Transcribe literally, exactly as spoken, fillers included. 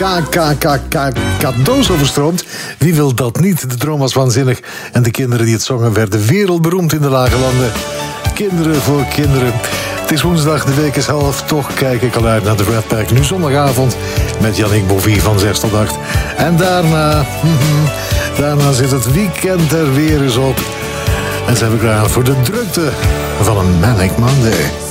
K cadeaus overstroomt. Wie wil dat niet? De droom was waanzinnig. En de kinderen die het zongen werden wereldberoemd in de Lage Landen. Kinderen voor kinderen. Het is woensdag, de week is half. Toch kijk ik al uit naar de Red Pack. Nu zondagavond met Yannick Bovie van zes tot acht. En daarna, daarna zit het weekend er weer eens op. En zijn we klaar voor de drukte van een Manic Monday.